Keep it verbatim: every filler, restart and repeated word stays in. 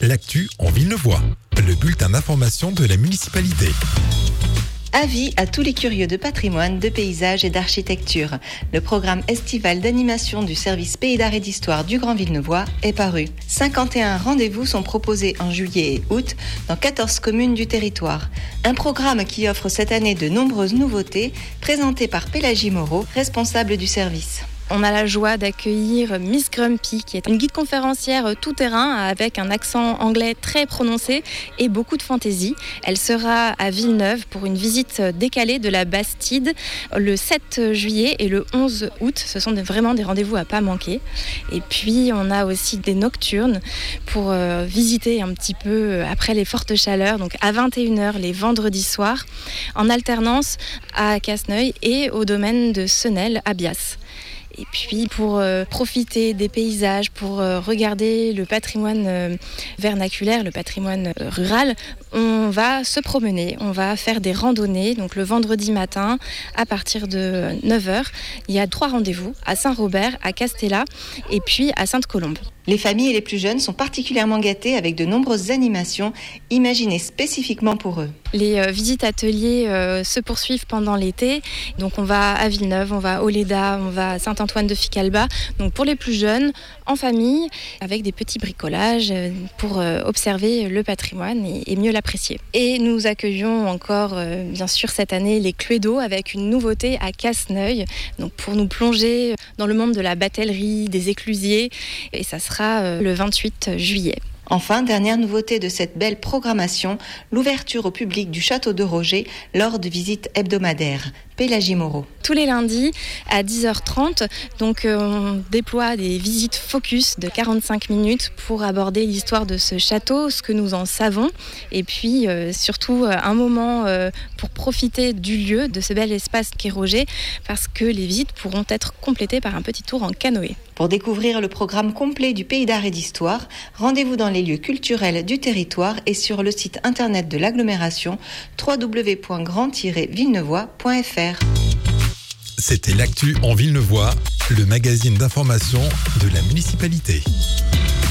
l'actu en Villeneuvois, le bulletin d'information de la municipalité. Avis à tous les curieux de patrimoine, de paysage et d'architecture. Le programme estival d'animation du service Pays d'Art et d'Histoire du Grand Villeneuvois est paru. cinquante et un rendez-vous sont proposés en juillet et août dans quatorze communes du territoire. Un programme qui offre cette année de nombreuses nouveautés, présentées par Pélagie Moreau, responsable du service. On a la joie d'accueillir Miss Grumpy, qui est une guide conférencière tout-terrain avec un accent anglais très prononcé et beaucoup de fantaisie. Elle sera à Villeneuve pour une visite décalée de la Bastide le sept juillet et le onze août. Ce sont vraiment des rendez-vous à pas manquer. Et puis on a aussi des nocturnes pour euh, visiter un petit peu après les fortes chaleurs, donc à vingt et une heures les vendredis soirs, en alternance à Casseneuil et au domaine de Senel à Bias. Et puis pour euh, profiter des paysages, pour euh, regarder le patrimoine euh, vernaculaire, le patrimoine euh, rural, on va se promener, on va faire des randonnées. Donc le vendredi matin, à partir de neuf heures, il y a trois rendez-vous à Saint-Robert, à Castella et puis à Sainte-Colombe. Les familles et les plus jeunes sont particulièrement gâtés avec de nombreuses animations imaginées spécifiquement pour eux. Les euh, visites ateliers euh, se poursuivent pendant l'été. Donc on va à Villeneuve, on va à Oléda, on va à Saint-Antoine de Ficalba. Donc pour les plus jeunes, en famille, avec des petits bricolages euh, pour euh, observer le patrimoine et, et mieux l'apprécier. Et nous accueillons encore, euh, bien sûr, cette année les Cluedo avec une nouveauté à Casseneuil. Donc pour nous plonger dans le monde de la batellerie, des éclusiers. Et ça sera le vingt-huit juillet. Enfin, dernière nouveauté de cette belle programmation, l'ouverture au public du château de Roger lors de visites hebdomadaires. Pélagie Moreau. Tous les lundis à dix heures trente, donc euh, on déploie des visites focus de quarante-cinq minutes pour aborder l'histoire de ce château, ce que nous en savons, et puis euh, surtout euh, un moment euh, pour profiter du lieu, de ce bel espace qu'est Roger, parce que les visites pourront être complétées par un petit tour en canoë. Pour découvrir le programme complet du Pays d'Art et d'Histoire, rendez-vous dans les lieux culturels du territoire et sur le site internet de l'agglomération w w w point grand tiret villeneuvois point f r. C'était l'actu en Villeneuvois, le magazine d'information de la municipalité.